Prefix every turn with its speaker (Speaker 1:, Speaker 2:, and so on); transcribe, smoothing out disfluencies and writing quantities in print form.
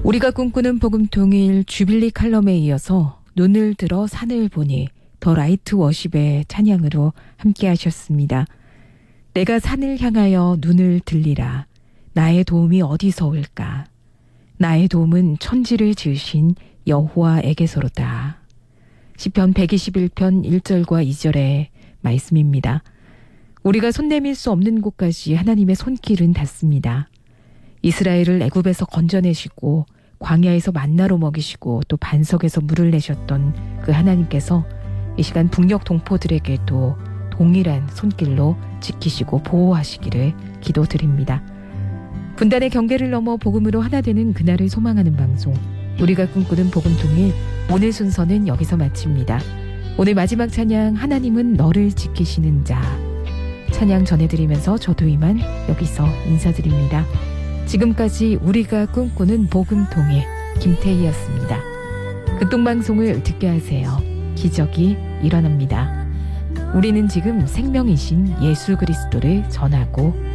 Speaker 1: 우리가 꿈꾸는 복음통일 주빌리 칼럼에 이어서 눈을 들어 산을 보니 더 라이트 워십의 찬양으로 함께 하셨습니다. 내가 산을 향하여 눈을 들리라. 나의 도움이 어디서 올까? 나의 도움은 천지를 지으신 여호와에게서로다. 시편 121편 1절과 2절의 말씀입니다. 우리가 손 내밀 수 없는 곳까지 하나님의 손길은 닿습니다. 이스라엘을 애굽에서 건져내시고 광야에서 만나로 먹이시고 또 반석에서 물을 내셨던 그 하나님께서 이 시간 북녘 동포들에게도 동일한 손길로 지키시고 보호하시기를 기도드립니다. 분단의 경계를 넘어 복음으로 하나 되는 그날을 소망하는 방송, 우리가 꿈꾸는 복음통일, 오늘 순서는 여기서 마칩니다. 오늘 마지막 찬양, 하나님은 너를 지키시는 자. 찬양 전해드리면서 저도 이만 여기서 인사드립니다. 지금까지 우리가 꿈꾸는 복음통일 김태희였습니다. 극동방송을 듣게 하세요. 기적이 일어납니다. 우리는 지금 생명이신 예수 그리스도를 전하고